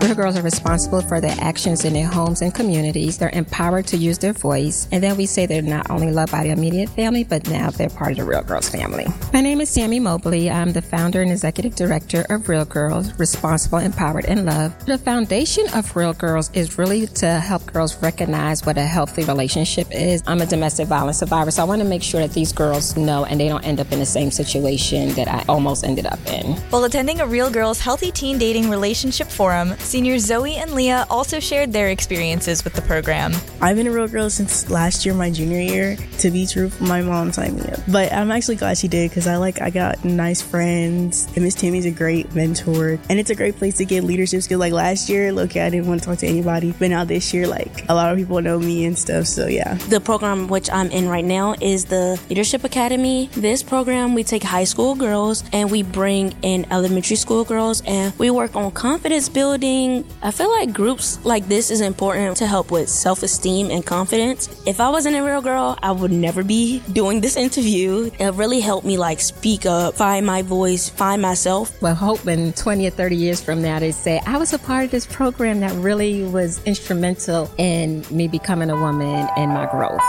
Real girls are responsible for their actions in their homes and communities. They're empowered to use their voice. And then we say they're not only loved by the immediate family, but now they're part of the Real Girls family. My name is Tammy Mobley. I'm the founder and executive director of Real Girls, Responsible, Empowered, and Loved. The foundation of Real Girls is really to help girls recognize what a healthy relationship is. I'm a domestic violence survivor, so I want to make sure that these girls know and they don't end up in the same situation that I almost ended up in. While attending a Real Girls Healthy Teen Dating Relationship Forum, seniors Zoe and Leah also shared their experiences with the program. I've been a Real Girl since last year, my junior year. To be true, my mom signed me up. But I'm actually glad she did because I got nice friends, and Miss Tammy's a great mentor, and it's a great place to get leadership skills. Like last year, look, I didn't want to talk to anybody, but now this year, a lot of people know me and stuff, so yeah. The program which I'm in right now is the Leadership Academy. This program, we take high school girls and we bring in elementary school girls, and we work on confidence building. I feel like groups like this is important to help with self-esteem and confidence. If I wasn't a Real Girl, I would never be doing this interview. It really helped me speak up, find my voice, find myself. Well, hoping 20 or 30 years from now, they say, I was a part of this program that really was instrumental in me becoming a woman and my growth.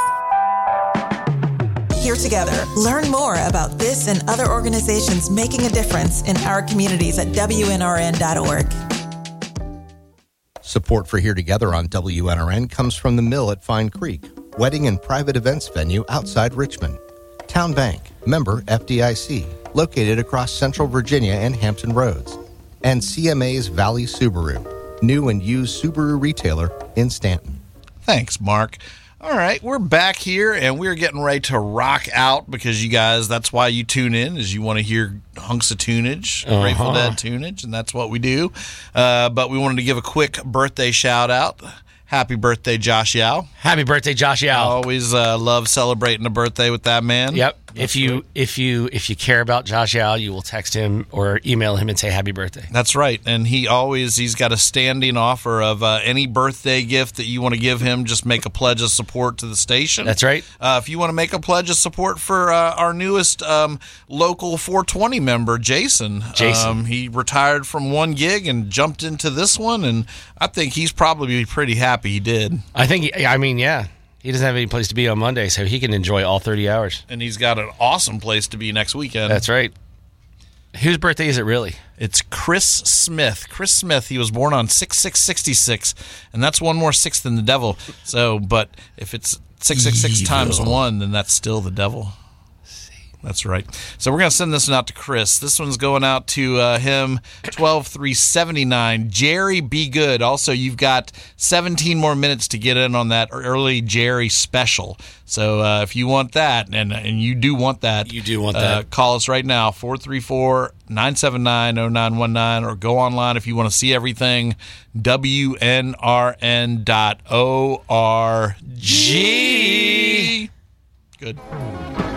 Here together, learn more about this and other organizations making a difference in our communities at WNRN.org. Support for Here Together on WNRN comes from the Mill at Fine Creek, wedding and private events venue outside Richmond. Town Bank, member FDIC, located across Central Virginia and Hampton Roads. And CMA's Valley Subaru, new and used Subaru retailer in Stanton. Thanks, Mark. All right, we're back here, and we're getting ready to rock out because you guys, that's why you tune in, is you want to hear hunks of tunage, Grateful Dead tunage, and that's what we do. But we wanted to give a quick birthday shout-out. Happy birthday, Josh Yao. Happy birthday, Josh Yao. I always love celebrating a birthday with that man. Yep. If you care about Josh Yao, you will text him or email him and say happy birthday. That's right. And he's got a standing offer of any birthday gift that you want to give him, just make a pledge of support to the station. That's right. If you want to make a pledge of support for our newest local 420 member, Jason. He retired from one gig and jumped into this one, and I think he's probably pretty happy he did. Yeah. He doesn't have any place to be on Monday, so he can enjoy all 30 hours. And he's got an awesome place to be next weekend. That's right. Whose birthday is it really? It's Chris Smith. Chris Smith, he was born on 6/6/66, and that's one more 6 than the devil. So, but if it's 666 times 1, then that's still the devil. That's right. So we're going to send this one out to Chris. This one's going out to him, 12/3/79. Jerry, be good. Also, you've got 17 more minutes to get in on that early Jerry special. So if you want that, and you do want that, call us right now, 434-979-0919, or go online if you want to see everything, WNRN.org. Good.